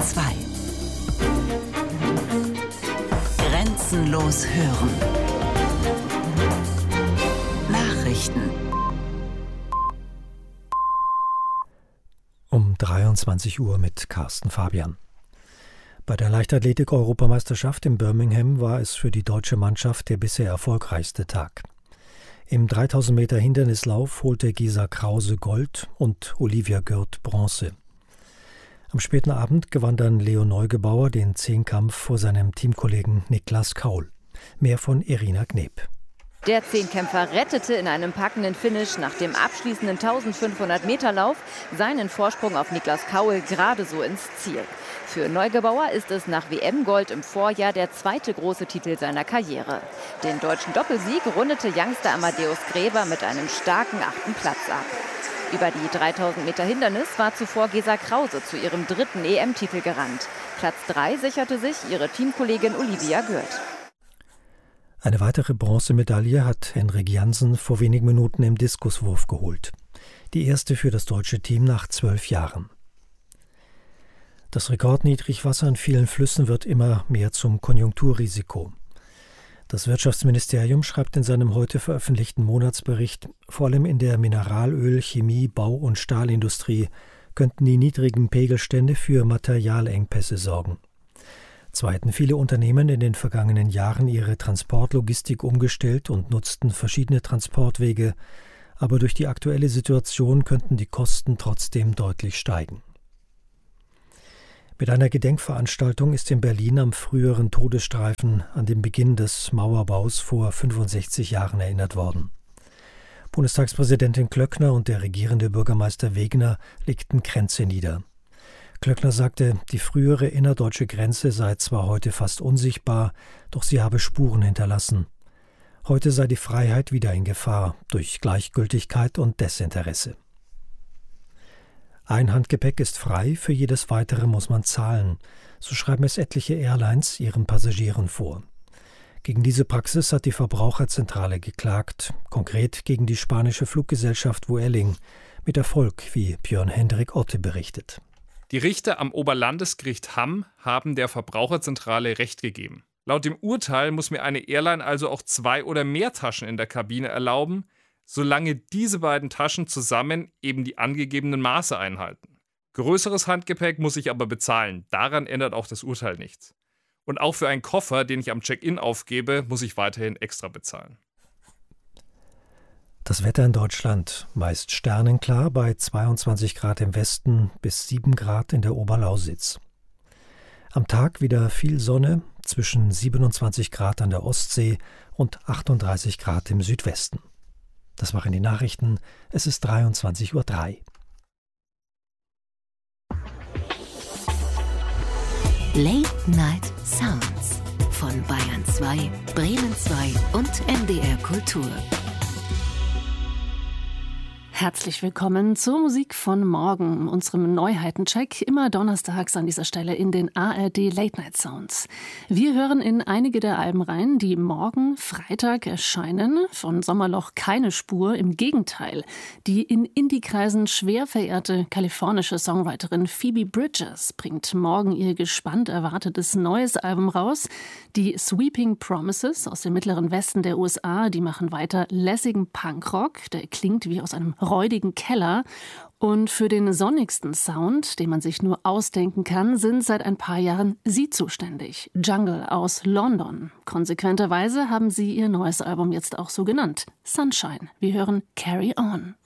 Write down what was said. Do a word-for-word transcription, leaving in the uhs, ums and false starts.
zwei. Grenzenlos hören. Nachrichten. Um dreiundzwanzig Uhr mit Carsten Fabian. Bei der Leichtathletik-Europameisterschaft in Birmingham war es für die deutsche Mannschaft der bisher erfolgreichste Tag. Im dreitausend Meter Hindernislauf holte Gesa Krause Gold und Olivia Gürt Bronze. Am späten Abend gewann dann Leo Neugebauer den Zehnkampf vor seinem Teamkollegen Niklas Kaul. Mehr von Irina Kneb. Der Zehnkämpfer rettete in einem packenden Finish nach dem abschließenden eintausendfünfhundert Meter Lauf seinen Vorsprung auf Niklas Kaul gerade so ins Ziel. Für Neugebauer ist es nach W M-Gold im Vorjahr der zweite große Titel seiner Karriere. Den deutschen Doppelsieg rundete Youngster Amadeus Gräber mit einem starken achten Platz ab. Über die dreitausend Meter Hindernis war zuvor Gesa Krause zu ihrem dritten E M-Titel gerannt. Platz drei sicherte sich ihre Teamkollegin Olivia Gürt. Eine weitere Bronzemedaille hat Henrik Jansen vor wenigen Minuten im Diskuswurf geholt. Die erste für das deutsche Team nach zwölf Jahren. Das Rekordniedrigwasser in vielen Flüssen wird immer mehr zum Konjunkturrisiko. Das Wirtschaftsministerium schreibt in seinem heute veröffentlichten Monatsbericht, vor allem in der Mineralöl-, Chemie-, Bau- und Stahlindustrie könnten die niedrigen Pegelstände für Materialengpässe sorgen. Zwar hätten viele Unternehmen in den vergangenen Jahren ihre Transportlogistik umgestellt und nutzten verschiedene Transportwege, aber durch die aktuelle Situation könnten die Kosten trotzdem deutlich steigen. Mit einer Gedenkveranstaltung ist in Berlin am früheren Todesstreifen an den Beginn des Mauerbaus vor fünfundsechzig Jahren erinnert worden. Bundestagspräsidentin Klöckner und der regierende Bürgermeister Wegner legten Kränze nieder. Klöckner sagte, die frühere innerdeutsche Grenze sei zwar heute fast unsichtbar, doch sie habe Spuren hinterlassen. Heute sei die Freiheit wieder in Gefahr durch Gleichgültigkeit und Desinteresse. Ein Handgepäck ist frei, für jedes weitere muss man zahlen. So schreiben es etliche Airlines ihren Passagieren vor. Gegen diese Praxis hat die Verbraucherzentrale geklagt, konkret gegen die spanische Fluggesellschaft Vueling, mit Erfolg, wie Björn-Hendrik Otte berichtet. Die Richter am Oberlandesgericht Hamm haben der Verbraucherzentrale Recht gegeben. Laut dem Urteil muss mir eine Airline also auch zwei oder mehr Taschen in der Kabine erlauben, solange diese beiden Taschen zusammen eben die angegebenen Maße einhalten. Größeres Handgepäck muss ich aber bezahlen. Daran ändert auch das Urteil nichts. Und auch für einen Koffer, den ich am Check-in aufgebe, muss ich weiterhin extra bezahlen. Das Wetter in Deutschland meist sternenklar bei zweiundzwanzig Grad im Westen bis sieben Grad in der Oberlausitz. Am Tag wieder viel Sonne, zwischen siebenundzwanzig Grad an der Ostsee und achtunddreißig Grad im Südwesten. Das waren die Nachrichten. Es ist dreiundzwanzig Uhr drei. Late Night Sounds von Bayern zwei, Bremen zwei und M D R Kultur. Herzlich willkommen zur Musik von morgen, unserem Neuheitencheck, immer donnerstags an dieser Stelle in den A R D Late Night Sounds. Wir hören in einige der Alben rein, die morgen Freitag erscheinen. Von Sommerloch keine Spur, im Gegenteil. Die in Indie-Kreisen schwer verehrte kalifornische Songwriterin Phoebe Bridgers bringt morgen ihr gespannt erwartetes neues Album raus. Die Sweeping Promises aus dem mittleren Westen der U S A, die machen weiter lässigen Punkrock, der klingt wie aus einem räudigen Keller. Und für den sonnigsten Sound, den man sich nur ausdenken kann, sind seit ein paar Jahren sie zuständig. Jungle aus London. Konsequenterweise haben sie ihr neues Album jetzt auch so genannt. Sunshine. Wir hören Carry On.